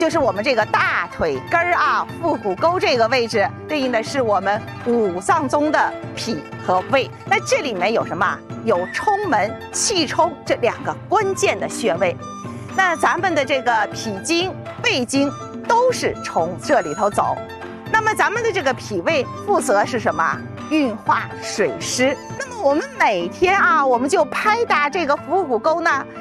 就是我们这个大腿根儿啊，腹股沟这个位置，对应的是我们五脏中的脾和胃。那这里面有什么？有冲门、气冲这两个关键的穴位。那咱们的这个脾经、胃经都是从这里头走。那么咱们的这个脾胃负责是什么？运化水湿。那么我们每天啊，我们就拍打这个腹股沟呢，